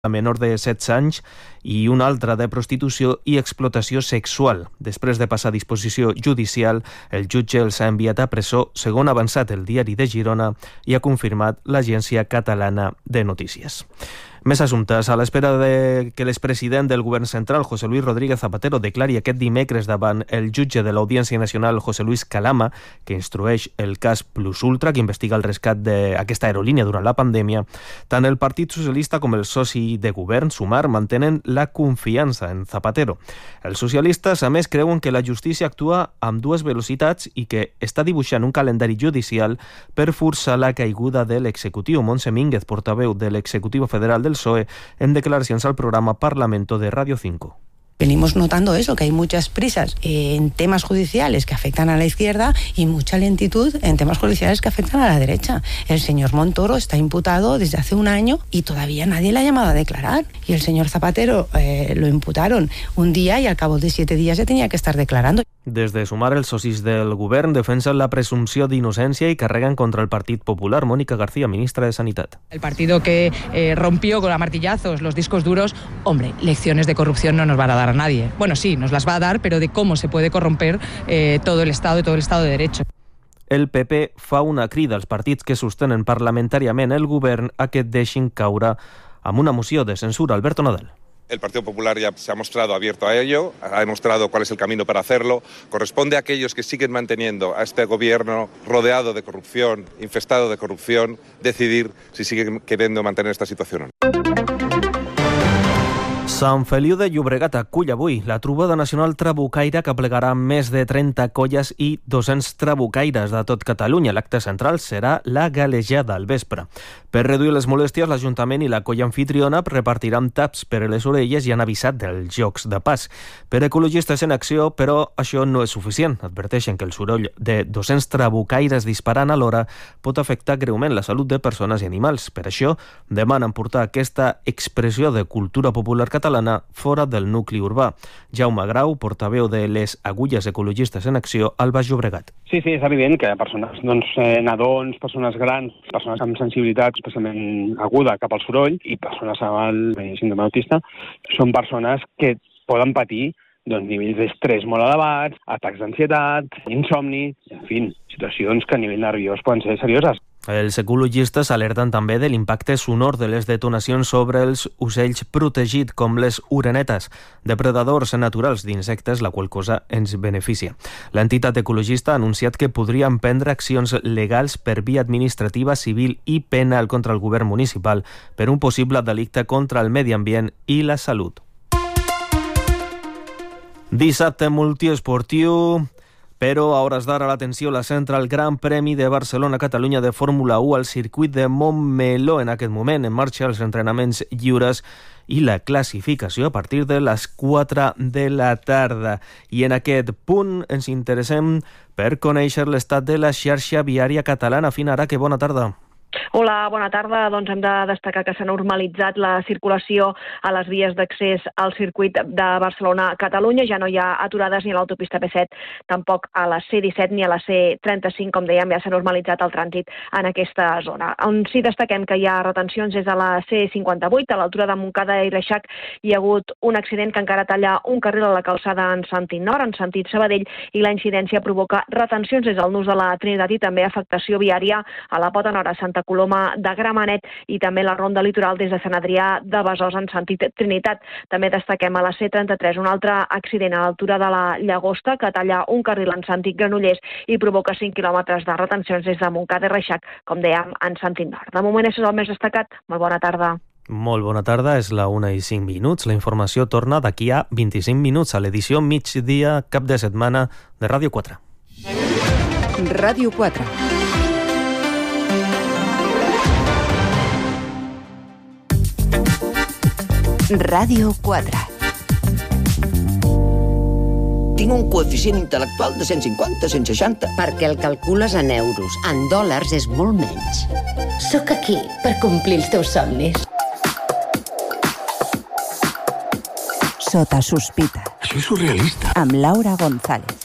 a menor de 16 anys i una altra de prostitució i explotació sexual. Després de passar a disposició judicial, el jutge els ha enviat a presó, segons ha avançat el Diari de Girona i ha confirmat l'Agència Catalana de Notícies. Més assumptes. A l'espera de que l'expresident del govern central, José Luis Rodríguez Zapatero, declari aquest dimecres davant el jutge de l'Audiència Nacional, José Luis Calama, que instrueix el cas Plus Ultra, que investiga el rescat d'aquesta aerolínia durant la pandèmia, tant el Partit Socialista com el soci de govern, Sumar, mantenen la confiança en Zapatero. Els socialistes, a més, creuen que la justícia actua amb dues velocitats i que està dibuixant un calendari judicial per forçar la caiguda de l'executiu. Montse Mínguez, portaveu de l'executiu federal del PSOE, en declaracions al programa Parlamento de Radio 5. Venimos notando eso, que hay muchas prisas en temas judiciales que afectan a la izquierda y mucha lentitud en temas judiciales que afectan a la derecha. El señor Montoro está imputado desde hace un año y todavía nadie le ha llamado a declarar. Y el señor Zapatero lo imputaron un día y al cabo de 7 días ya tenía que estar declarando. Des de Sumar, els socis del govern defensen la presumpció d'innocència i carreguen contra el Partit Popular. Mónica García, ministra de Sanidad. El partido que rompió con martillazos los discos duros, hombre, lecciones de corrupción no nos van a dar a nadie. Bueno, sí, nos las va a dar, pero de cómo se puede corromper todo el Estado y todo el Estado de Derecho. El PP fa una crida als partits que sostenen parlamentàriament el govern a que deixin caure amb una moció de censura. Alberto Nadal. El Partido Popular ya se ha mostrado abierto a ello, ha demostrado cuál es el camino para hacerlo. Corresponde a aquellos que siguen manteniendo a este gobierno rodeado de corrupción, infestado de corrupción, decidir si siguen queriendo mantener esta situación o no. Sant Feliu de Llobregat acull avui la trobada nacional trabucaire que plegarà més de 30 colles i 200 trabucaires de tot Catalunya. L'acte central serà la galejada al vespre. Per reduir les molèsties, l'Ajuntament i la colla anfitriona repartiran taps per a les orelles i han avisat dels jocs de pas. Per ecologistes en acció, però, això no és suficient. Adverteixen que el soroll de 200 trabucaires disparant alhora pot afectar greument la salut de persones i animals. Per això, demanen portar aquesta expressió de cultura popular catalana fora del nucli urbà. Jaume Grau, portaveu de les Agulles Ecologistes en Acció, al Baix Llobregat. Sí, és evident que persones, nadons, persones grans, persones amb sensibilitat especialment aguda cap al soroll i persones amb el síndrome autista són persones que poden patir nivells d'estrès molt elevats, atacs d'ansietat, insomni, en fi, situacions que a nivell nerviós poden ser serioses. Els ecologistes alerten també de l'impacte sonor de les detonacions sobre els ocells protegits, com les orenetes, depredadors naturals d'insectes, la qual cosa ens beneficia. L'entitat ecologista ha anunciat que podria emprendre accions legals per via administrativa, civil i penal contra el govern municipal per un possible delicte contra el medi ambient i la salut. Dissabte multiesportiu, però a hores d'ara l'atenció la centra el Gran Premi de Barcelona-Catalunya de Fórmula 1 al circuit de Montmeló. En aquest moment en marxa els entrenaments lliures i la classificació a partir de les 4 de la tarda. I en aquest punt ens interessem per conèixer l'estat de la xarxa viària catalana. Fina Araque, bona tarda. Hola, bona tarda. Doncs hem de destacar que s'ha normalitzat la circulació a les vies d'accés al circuit de Barcelona-Catalunya. Ja no hi ha aturades ni a l'autopista P7, tampoc a la C-17 ni a la C-35. Com dèiem, ja s'ha normalitzat el trànsit en aquesta zona. On sí destaquem que hi ha retencions és a la C-58, a l'altura de Montcada i Reixac. Hi ha hagut un accident que encara talla un carril a la calçada en sentit nord, en sentit Sabadell, i la incidència provoca retencions des del nus de la Trinitat i també afectació viària a la Pota Nord, a Santa Coloma de Gramenet i també la ronda litoral des de Sant Adrià de Besòs en sentit Trinitat. També destaquem a la C-33 un altre accident a l'altura de la Llagosta que talla un carril en sentit Granollers i provoca 5 quilòmetres de retencions des de Montcada i Reixac, com dèiem, en sentit nord. De moment això és el més destacat. Molt bona tarda. Molt bona tarda, és la 1:05. La informació torna d'aquí a 25 minuts a l'edició migdia cap de setmana de Ràdio 4. Ràdio 4. Ràdio 4. Tinc un coeficient intel·lectual de 150, 160. Perquè el calcules en euros. En dòlars és molt menys. Sóc aquí per complir els teus somnis. Sota sospita. Això és surrealista. Amb Laura González.